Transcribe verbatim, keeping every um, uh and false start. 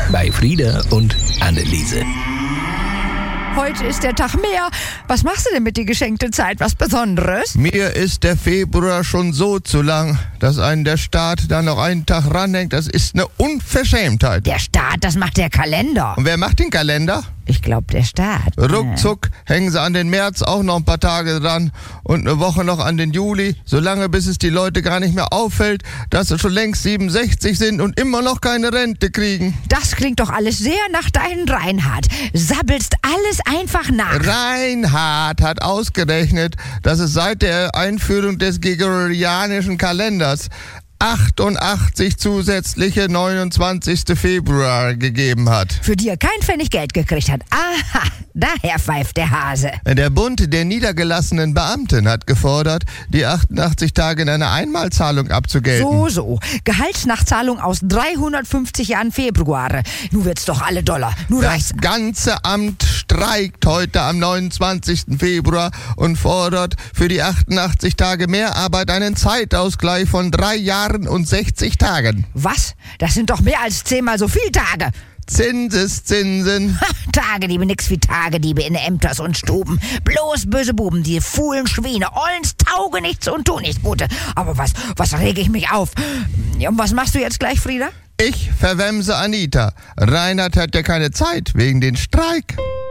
bei Frieda und Anneliese. Heute ist der Tag mehr. Was machst du denn mit die geschenkte Zeit? Was Besonderes? Mir ist der Februar schon so zu lang, dass einen der Staat da noch einen Tag ranhängt. Das ist eine Unverschämtheit. Der Staat, das macht der Kalender. Und wer macht den Kalender? Ich glaube, der Staat. Ruckzuck hängen sie an den März auch noch ein paar Tage dran und eine Woche noch an den Juli, solange bis es die Leute gar nicht mehr auffällt, dass sie schon längst siebenundsechzig sind und immer noch keine Rente kriegen. Das klingt doch alles sehr nach deinem Reinhard. Sabbelst alles einfach nach. Reinhard hat ausgerechnet, dass es seit der Einführung des gregorianischen Kalenders achtundachtzig zusätzliche neunundzwanzigsten Februar gegeben hat. Für die er kein Pfennig Geld gekriegt hat. Aha, daher pfeift der Hase. Der Bund der niedergelassenen Beamten hat gefordert, die achtundachtzig Tage in einer Einmalzahlung abzugelten. So, so. Gehaltsnachzahlung aus dreihundertfünfzig Jahren Februar. Nu wird's doch alle Dollar. Nu reicht's. Das ganze Amt streikt heute am neunundzwanzigsten Februar und fordert für die achtundachtzig Tage Mehrarbeit einen Zeitausgleich von drei Jahren und sechzig Tagen. Was? Das sind doch mehr als zehnmal so viele Tage. Zinseszinsen. Ha, Tagediebe, nix wie Tagediebe in Ämters und Stuben. Bloß böse Buben, die faulen Schweine, ollens tauge nichts und tu nichts Gute. Aber was, was rege ich mich auf? Ja, und was machst du jetzt gleich, Frieda? Ich verwemse Anita. Reinhard hat ja keine Zeit wegen den Streik.